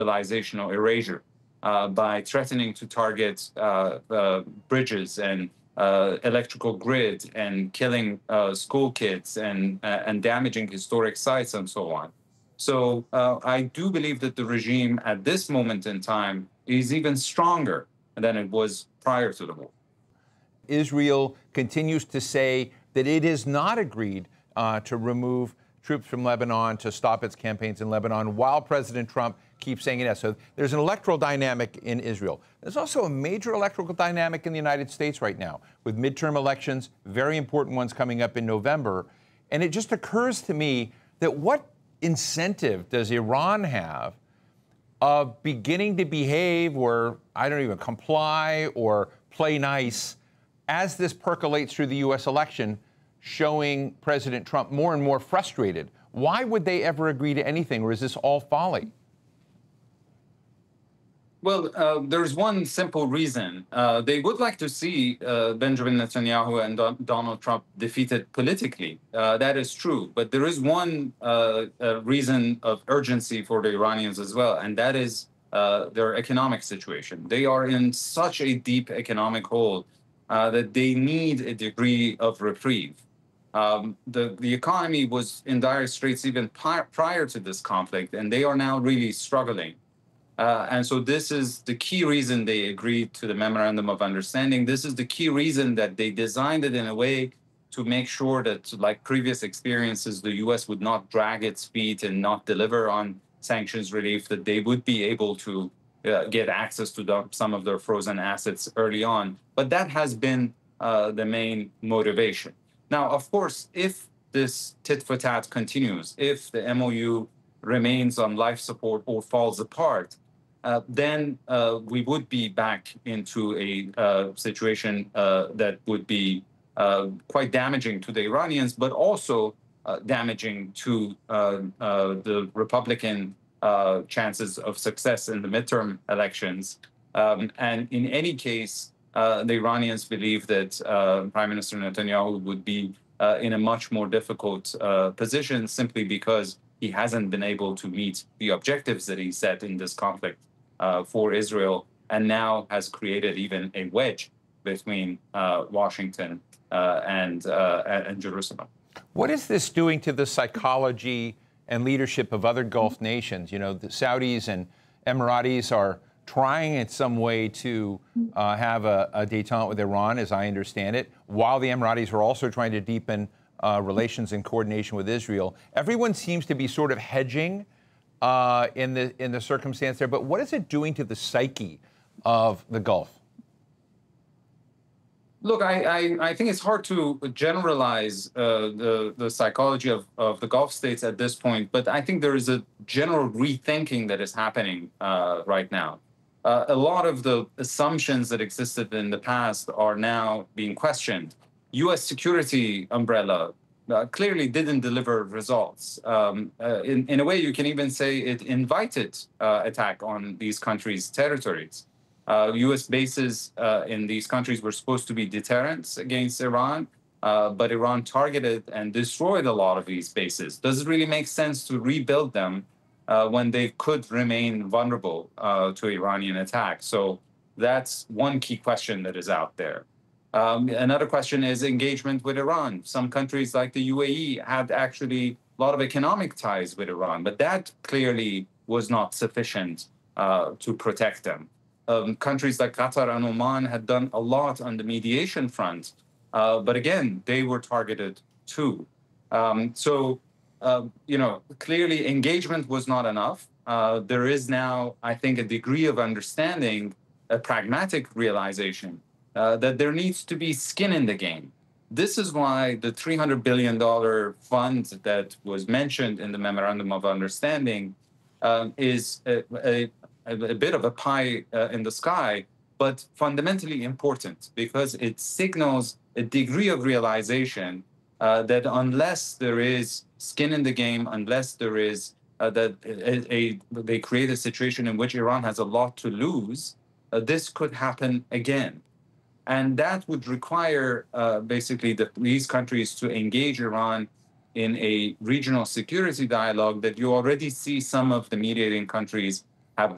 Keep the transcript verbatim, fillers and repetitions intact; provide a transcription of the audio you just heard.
destabilization or erasure uh, by threatening to target uh, uh, bridges and uh, electrical grid and killing uh, school kids and, uh, and damaging historic sites and so on. So uh, I do believe that the regime at this moment in time is even stronger than it was prior to the war. Israel continues to say that it has not agreed uh, to remove troops from Lebanon, to stop its campaigns in Lebanon, while President Trump keeps saying yes. So there's an electoral dynamic in Israel. There's also a major electoral dynamic in the United States right now, with midterm elections, very important ones coming up in November. And it just occurs to me that what incentive does Iran have of beginning to behave or, I don't even, comply or play nice as this percolates through the U S election, showing President Trump more and more frustrated? Why would they ever agree to anything, or is this all folly? Well, uh, there's one simple reason. Uh, they would like to see uh, Benjamin Netanyahu and Don- Donald Trump defeated politically. Uh, that is true. But there is one uh, uh, reason of urgency for the Iranians as well, and that is uh, their economic situation. They are in such a deep economic hole uh, that they need a degree of reprieve. Um, the, the economy was in dire straits even pi- prior to this conflict, and they are now really struggling. Uh, and so this is the key reason they agreed to the Memorandum of Understanding. This is the key reason that they designed it in a way to make sure that, like previous experiences, the U S would not drag its feet and not deliver on sanctions relief, that they would be able to uh, get access to the, some of their frozen assets early on. But that has been uh, the main motivation. Now, of course, if this tit for tat continues, if the M O U remains on life support or falls apart, uh, then uh, we would be back into a uh, situation uh, that would be uh, quite damaging to the Iranians, but also uh, damaging to uh, uh, the Republican uh, chances of success in the midterm elections. Um, and in any case, Uh, the Iranians believe that uh, Prime Minister Netanyahu would be uh, in a much more difficult uh, position simply because he hasn't been able to meet the objectives that he set in this conflict uh, for Israel, and now has created even a wedge between uh, Washington uh, and, uh, and Jerusalem. What is this doing to the psychology and leadership of other Gulf nations? You know, the Saudis and Emiratis are trying in some way to uh, have a, a détente with Iran, as I understand it, while the Emiratis are also trying to deepen uh, relations and coordination with Israel. Everyone seems to be sort of hedging uh, in the in the circumstance there. But what is it doing to the psyche of the Gulf? Look, I, I, I think it's hard to generalize uh, the, the psychology of, of the Gulf states at this point, but I think there is a general rethinking that is happening uh, right now. Uh, a lot of the assumptions that existed in the past are now being questioned. U S security umbrella uh, clearly didn't deliver results. Um, uh, in, in a way, you can even say it invited uh, attack on these countries' territories. Uh, U S bases uh, in these countries were supposed to be deterrents against Iran, uh, but Iran targeted and destroyed a lot of these bases. Does it really make sense to rebuild them Uh, when they could remain vulnerable uh, to Iranian attack? So that's one key question that is out there. Um, another question is engagement with Iran. Some countries like the U A E had actually a lot of economic ties with Iran, but that clearly was not sufficient uh, to protect them. Um, countries like Qatar and Oman had done a lot on the mediation front, uh, but again, they were targeted too. Um, so Uh, you know, clearly engagement was not enough. Uh, there is now, I think, a degree of understanding, a pragmatic realization uh, that there needs to be skin in the game. This is why the three hundred billion dollars fund that was mentioned in the Memorandum of Understanding um, is a, a, a bit of a pie uh, in the sky, but fundamentally important because it signals a degree of realization Uh, that unless there is skin in the game, unless there is uh, that a, a, they create a situation in which Iran has a lot to lose, uh, this could happen again. And that would require uh, basically the, these countries to engage Iran in a regional security dialogue that you already see some of the mediating countries